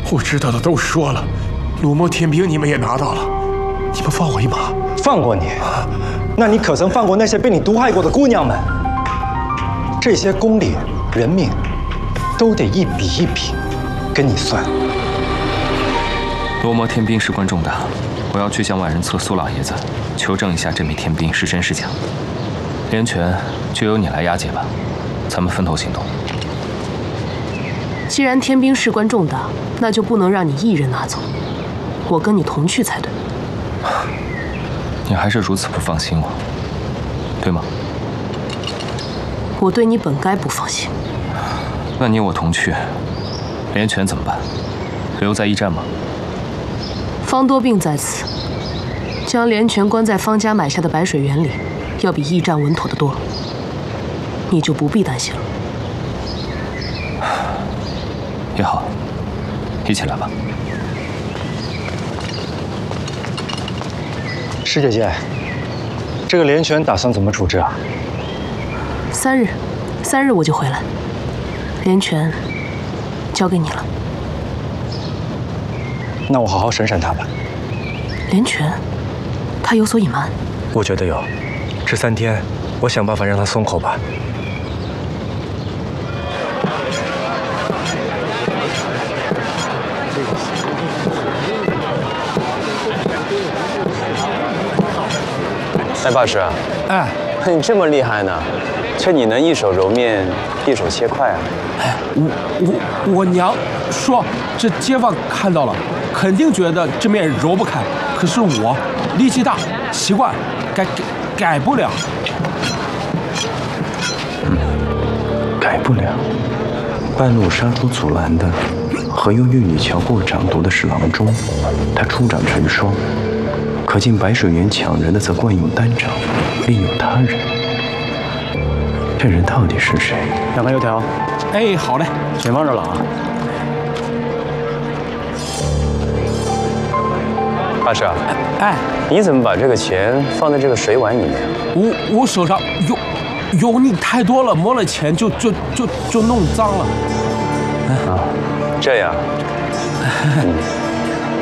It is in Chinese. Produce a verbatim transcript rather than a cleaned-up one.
我知道的都说了，鲁墨天兵你们也拿到了，你们放我一马。 放过你？那你可曾放过那些被你毒害过的姑娘们？这些公理、人命，都得一笔一笔跟你算。 罗摩天兵事关重大，我要去向万人册苏老爷子求证一下这枚天兵是真是假。连泉就由你来押解吧，咱们分头行动。 既然天兵事关重大，那就不能让你一人拿走，我跟你同去才对。 你还是如此不放心我，对吗？ 我对你本该不放心。 那你我同去，连泉怎么办？留在驿站吗？ 方多病在此，将连泉关在方家买下的白水园里，要比驿站稳妥得多，你就不必担心了。 也好，一起来吧。 师姐姐，这个连泉打算怎么处置啊？ 三日，三日我就回来。连泉交给你了。 那我好好审审他吧。 连泉，他有所隐瞒？ 我觉得有。这三天，我想办法让他松口吧。 哎，大师， 哎， 你这么厉害呢？这你能一手揉面，一手切块啊？ 哎，我我我娘说，这街坊看到了，肯定觉得这面揉不开。可是我力气大，习惯，改改改不了。 嗯，改不了。半路杀出阻拦的，和用玉女瞧过掌毒的是郎中，他出掌成双。可见白水园抢人的则惯用单掌，另有他人。这人到底是谁？ 两盘油条。 哎，好嘞， 先放这了啊。 大师， 哎， 你怎么把这个钱放在这个水碗里面？ 我我手上油油腻太多了，摸了钱就就就就弄脏了。 啊，这样。嗯